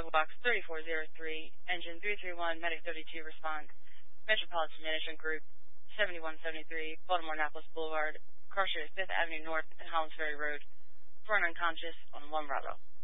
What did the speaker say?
Box 3403, Engine 331, Medic 32 respond. Metropolitan Management Group, 7173, Baltimore-Annapolis Boulevard, Cartier 5th Avenue North and Hollands Ferry Road, for an unconscious on 1 Bravo.